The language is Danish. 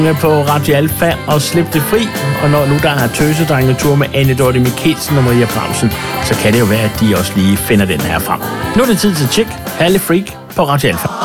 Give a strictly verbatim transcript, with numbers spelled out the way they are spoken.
på Radio Alfa og Slip det fri. Og når nu der er tøsedrengetur med Anne Dorte Mikkelsen og Maria Bramsen, så kan det jo være, at de også lige finder den her frem. Nu er det tid til Chick, Halle Freak på Radio Alfa.